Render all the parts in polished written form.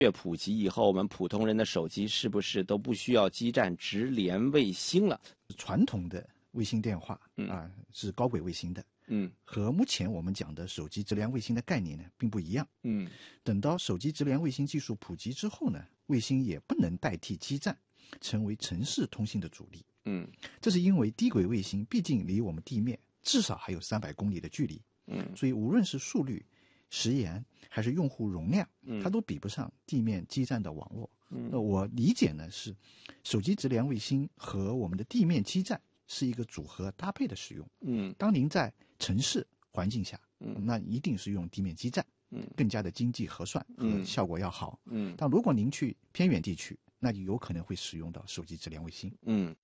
越普及以后，我们普通人的手机是不是都不需要基站直连卫星了？ 传统的卫星电话是高轨卫星的，和目前我们讲的手机直连卫星的概念呢并不一样。等到手机直连卫星技术普及之后呢，卫星也不能代替基站，成为城市通信的主力。这是因为低轨卫星毕竟离我们地面至少还有300公里的距离，所以无论是速率、时延还是用户容量，它都比不上地面基站的网络。那我理解呢是，手机直连卫星和我们的地面基站是一个组合搭配的使用。当您在城市环境下，那一定是用地面基站，更加的经济核算和效果要好。但如果您去偏远地区，那就有可能会使用到手机直连卫星。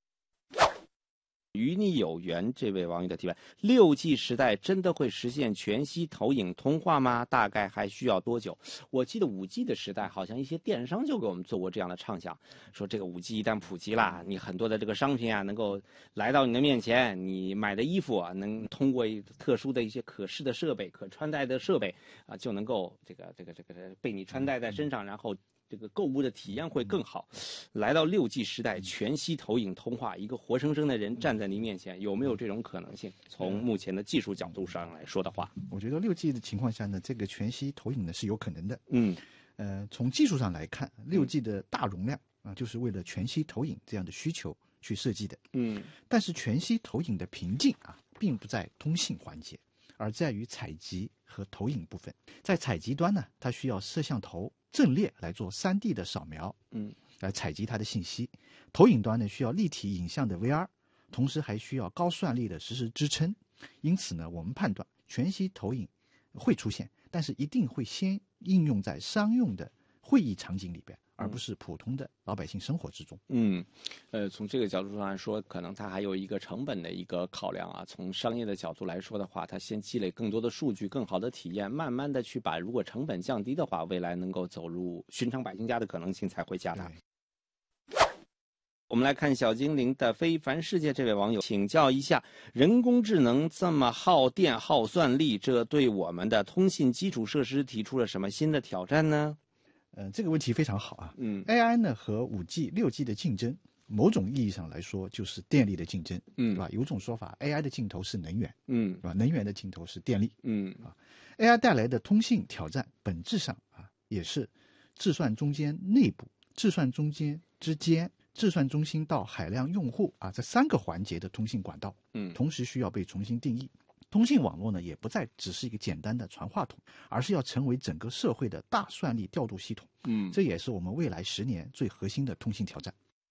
与你有缘这位网友的提问：6G 时代真的会实现全息投影通话吗？大概还需要多久？我记得5G 的时代，好像一些电商就给我们做过这样的畅想，说这个5G 一旦普及啦，你很多的这个商品啊，能够来到你的面前，你买的衣服啊，能通过特殊的一些可视的设备、可穿戴的设备啊，就能够这个被你穿戴在身上，然后这个购物的体验会更好。来到6G 时代，全息投影通话，一个活生生的人站在您面前，有没有这种可能性？从目前的技术角度上来说的话， 我觉得6G 的情况下呢，这个全息投影呢是有可能的。从技术上来看，6G 的大容量就是为了全息投影这样的需求去设计的。但是全息投影的瓶颈并不在通信环节，而在于采集和投影部分。在采集端呢，它需要摄像头阵列来做3D 的扫描，来采集它的信息。投影端呢，需要立体影像的 VR， 同时还需要高算力的实时支撑。因此呢，我们判断全息投影会出现，但是一定会先应用在商用的会议场景里边，而不是普通的老百姓生活之中。 从这个角度上来说，可能它还有一个成本的一个考量啊。从商业的角度来说的话，它先积累更多的数据、更好的体验，慢慢的去把如果成本降低的话，未来能够走入寻常百姓家的可能性才会加大。我们来看小精灵的非凡世界这位网友请教一下，人工智能这么耗电耗算力，这对我们的通信基础设施提出了什么新的挑战呢？ 这个问题非常好啊。AI 呢和5G、6G 的竞争，某种意义上来说就是电力的竞争，对吧？有种说法 AI 的尽头是能源，对吧？能源的尽头是电力。AI 带来的通信挑战本质上也是计算中间内部、计算中间之间、计算中心到海量用户这3个环节的通信管道，同时需要被重新定义。通信网络呢，也不再只是一个简单的传话筒，而是要成为整个社会的大算力调度系统。这也是我们未来10年最核心的通信挑战。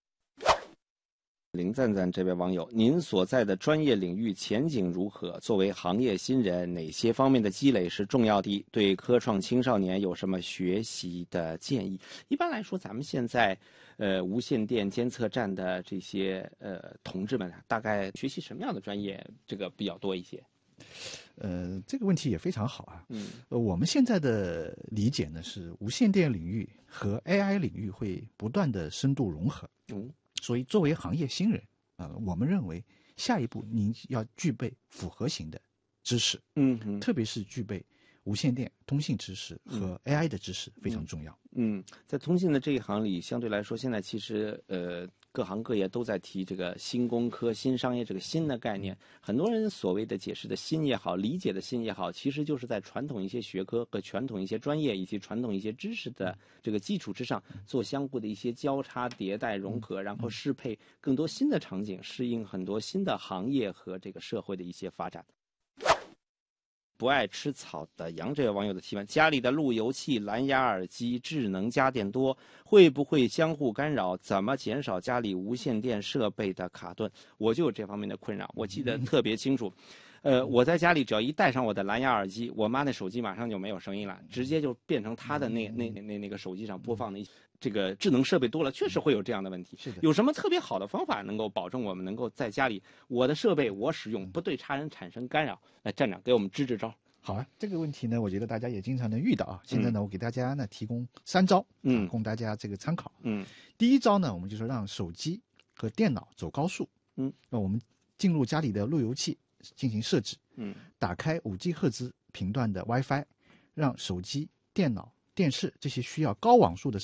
林赞赞这位网友，您所在的专业领域前景如何？作为行业新人，哪些方面的积累是重要的？对科创青少年有什么学习的建议？一般来说，咱们现在无线电监测站的这些同志们，大概学习什么样的专业这个比较多一些？ 这个问题也非常好啊。我们现在的理解呢是，无线电领域和 AI 领域会不断的深度融合。所以作为行业新人我们认为下一步您要具备复合型的知识，特别是具备无线电通信知识和 AI 的知识非常重要。 在通信的这一行里，相对来说，现在其实各行各业都在提这个新工科、新商业这个新的概念。很多人所谓的解释的新也好，理解的新也好，其实就是在传统一些学科和传统一些专业以及传统一些知识的这个基础之上，做相互的一些交叉、迭代、融合，然后适配更多新的场景，适应很多新的行业和这个社会的一些发展。不爱吃草的羊这位网友的提问：家里的路由器、蓝牙耳机、智能家电多，会不会相互干扰？怎么减少家里无线电设备的卡顿？我就有这方面的困扰，我记得特别清楚。我在家里只要一戴上我的蓝牙耳机，我妈的手机马上就没有声音了，直接就变成她的那个手机上播放的这个智能设备多了，确实会有这样的问题。 是的。 有什么特别好的方法能够保证我们能够在家里我的设备我使用不对他人产生干扰？来，站长给我们支支招。 好啊，这个问题呢，我觉得大家也经常能遇到啊。现在呢，我给大家呢提供3招，供大家这个参考。第一招呢，我们就是让手机和电脑走高速。那我们进入家里的路由器进行设置。打开5G 赫兹频段的 WiFi， 让手机、电脑电视这些需要高网速的